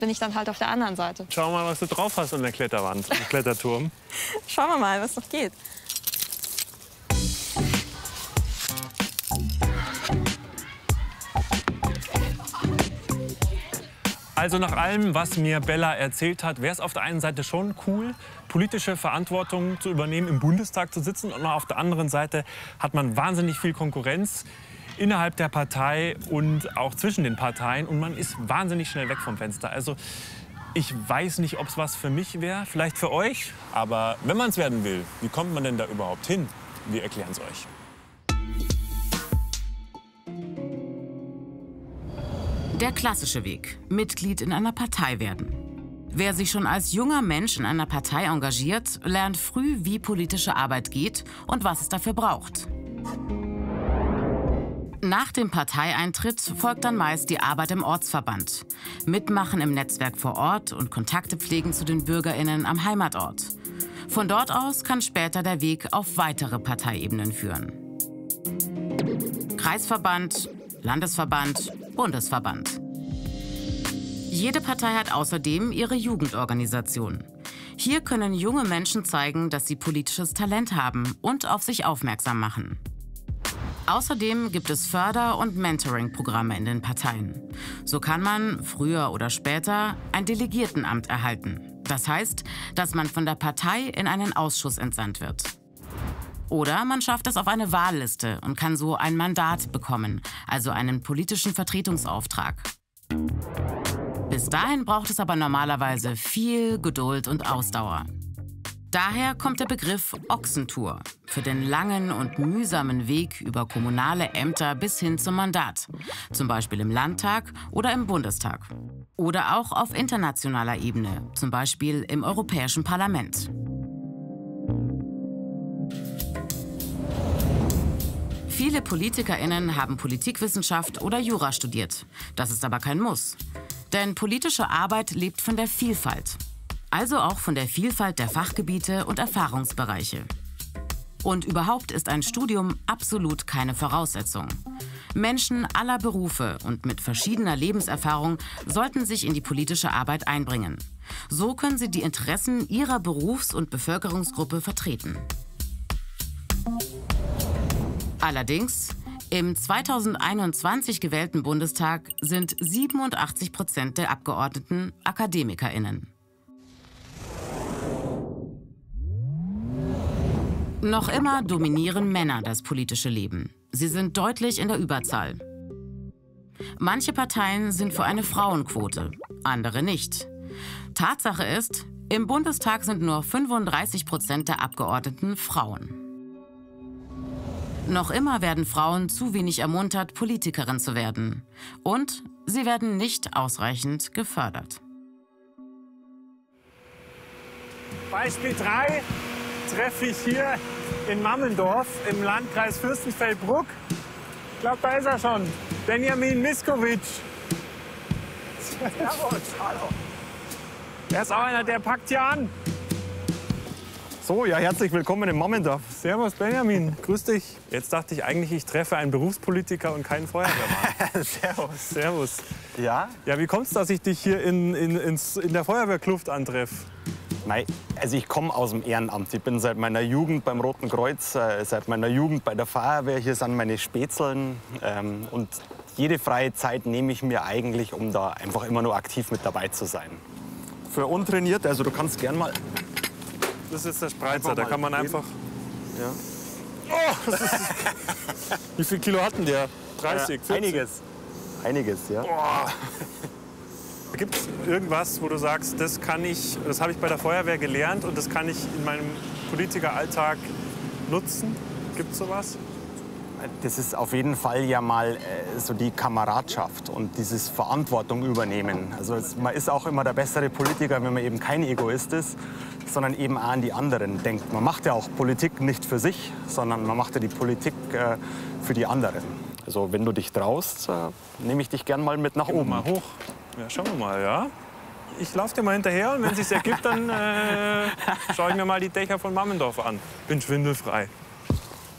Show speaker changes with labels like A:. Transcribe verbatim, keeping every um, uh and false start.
A: bin ich dann halt auf der anderen Seite.
B: Schau mal, was du drauf hast an der Kletterwand, im Kletterturm.
A: Schauen wir mal, was noch geht.
B: Also nach allem, was mir Bella erzählt hat, wäre es auf der einen Seite schon cool, politische Verantwortung zu übernehmen, im Bundestag zu sitzen. Und auf der anderen Seite hat man wahnsinnig viel Konkurrenz innerhalb der Partei und auch zwischen den Parteien. Und man ist wahnsinnig schnell weg vom Fenster. Also ich weiß nicht, ob es was für mich wäre, vielleicht für euch. Aber wenn man es werden will, wie kommt man denn da überhaupt hin? Wir erklären es euch.
C: Der klassische Weg: Mitglied in einer Partei werden. Wer sich schon als junger Mensch in einer Partei engagiert, lernt früh, wie politische Arbeit geht und was es dafür braucht. Nach dem Parteieintritt folgt dann meist die Arbeit im Ortsverband. Mitmachen im Netzwerk vor Ort und Kontakte pflegen zu den BürgerInnen am Heimatort. Von dort aus kann später der Weg auf weitere Parteiebenen führen. Kreisverband, Landesverband, Bundesverband. Jede Partei hat außerdem ihre Jugendorganisation. Hier können junge Menschen zeigen, dass sie politisches Talent haben und auf sich aufmerksam machen. Außerdem gibt es Förder- und Mentoring-Programme in den Parteien. So kann man, früher oder später, ein Delegiertenamt erhalten. Das heißt, dass man von der Partei in einen Ausschuss entsandt wird. Oder man schafft es auf eine Wahlliste und kann so ein Mandat bekommen, also einen politischen Vertretungsauftrag. Bis dahin braucht es aber normalerweise viel Geduld und Ausdauer. Daher kommt der Begriff Ochsentour für den langen und mühsamen Weg über kommunale Ämter bis hin zum Mandat, zum Beispiel im Landtag oder im Bundestag. Oder auch auf internationaler Ebene, zum Beispiel im Europäischen Parlament. Viele PolitikerInnen haben Politikwissenschaft oder Jura studiert. Das ist aber kein Muss. Denn politische Arbeit lebt von der Vielfalt. Also auch von der Vielfalt der Fachgebiete und Erfahrungsbereiche. Und überhaupt ist ein Studium absolut keine Voraussetzung. Menschen aller Berufe und mit verschiedener Lebenserfahrung sollten sich in die politische Arbeit einbringen. So können sie die Interessen ihrer Berufs- und Bevölkerungsgruppe vertreten. Allerdings, im zweitausendeinundzwanzig gewählten Bundestag sind siebenundachtzig Prozent der Abgeordneten AkademikerInnen. Noch immer dominieren Männer das politische Leben. Sie sind deutlich in der Überzahl. Manche Parteien sind für eine Frauenquote, andere nicht. Tatsache ist, im Bundestag sind nur fünfunddreißig Prozent der Abgeordneten Frauen. Noch immer werden Frauen zu wenig ermuntert, Politikerin zu werden. Und sie werden nicht ausreichend gefördert.
B: Beispiel drei treffe ich hier in Mammendorf im Landkreis Fürstenfeldbruck. Ich glaube, da ist er schon. Benjamin Miskovic. Servus, hallo. Er ist auch einer, der packt hier an.
D: So, ja, herzlich willkommen in Mammendorf.
B: Servus, Benjamin. Grüß dich. Jetzt dachte ich eigentlich, ich treffe einen Berufspolitiker und keinen Feuerwehrmann.
D: Servus.
B: Servus.
D: Ja?
B: Ja, wie kommt es, dass ich dich hier in, in, ins, in der Feuerwehrkluft antreffe?
D: Nein, also ich komme aus dem Ehrenamt. Ich bin seit meiner Jugend beim Roten Kreuz, äh, seit meiner Jugend bei der Feuerwehr. Hier sind meine Spätzeln. Ähm, und jede freie Zeit nehme ich mir eigentlich, um da einfach immer nur aktiv mit dabei zu sein. Für untrainiert, also du kannst gern mal...
B: Das ist der Spreizer, da kann man einfach...
D: Ja.
B: Oh, das ist... Wie viel Kilo hatten der? dreißig, vierzig?
D: Einiges. Einiges, ja.
B: Gibt es irgendwas, wo du sagst, das kann ich, das habe ich bei der Feuerwehr gelernt und das kann ich in meinem Politikeralltag nutzen? Gibt es sowas?
D: Das ist auf jeden Fall ja mal äh, so die Kameradschaft und dieses Verantwortung übernehmen. Also es, man ist auch immer der bessere Politiker, wenn man eben kein Egoist ist, sondern eben auch an die anderen denkt. Man macht ja auch Politik nicht für sich, sondern man macht ja die Politik äh, für die anderen. Also wenn du dich traust, äh, nehme ich dich gern mal mit nach
B: Gehen
D: oben.
B: wir mal hoch. Ja, schauen wir mal, ja. Ich laufe dir mal hinterher und wenn es sich ergibt, dann äh, schaue ich mir mal die Dächer von Mammendorf an. Bin schwindelfrei.